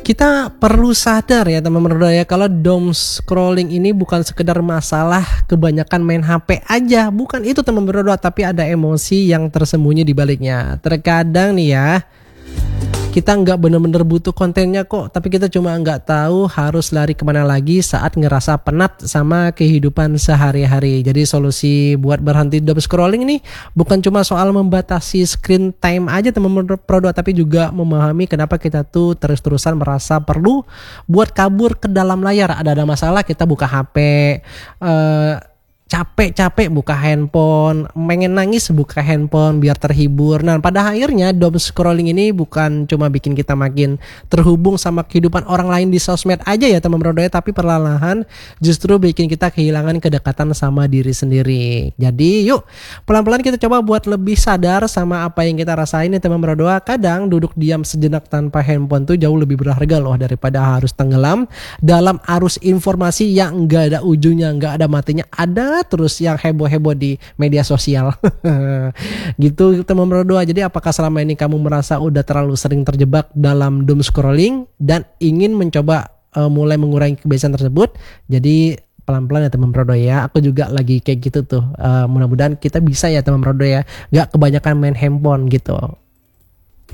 Kita perlu sadar ya teman-teman berdua ya, kalau doom scrolling ini bukan sekedar masalah kebanyakan main HP aja, bukan itu teman berdua, tapi ada emosi yang tersembunyi di baliknya. Terkadang nih ya, kita nggak bener-bener butuh kontennya kok, tapi kita cuma nggak tahu harus lari kemana lagi saat ngerasa penat sama kehidupan sehari-hari. Jadi solusi buat berhenti doom scrolling ini bukan cuma soal membatasi screen time aja teman-teman berdua, tapi juga memahami kenapa kita tuh terus-terusan merasa perlu buat kabur ke dalam layar. Ada masalah kita buka HP, capek-capek buka handphone, pengen nangis buka handphone biar terhibur. Nah, pada akhirnya doom scrolling ini bukan cuma bikin kita makin terhubung sama kehidupan orang lain di sosmed aja ya teman berdua, tapi perlahan justru bikin kita kehilangan kedekatan sama diri sendiri. Jadi yuk pelan-pelan kita coba buat lebih sadar sama apa yang kita rasain ya teman berdua. Kadang duduk diam sejenak tanpa handphone tuh jauh lebih berharga loh daripada harus tenggelam dalam arus informasi yang nggak ada ujungnya, nggak ada matinya, ada terus yang heboh-heboh di media sosial. Gitu teman berdua. Jadi apakah selama ini kamu merasa udah terlalu sering terjebak dalam doom scrolling dan ingin mencoba mulai mengurangi kebiasaan tersebut? Jadi pelan-pelan ya teman berdua ya. Aku juga lagi kayak gitu tuh. Mudah-mudahan kita bisa ya teman berdua ya, gak kebanyakan main handphone gitu.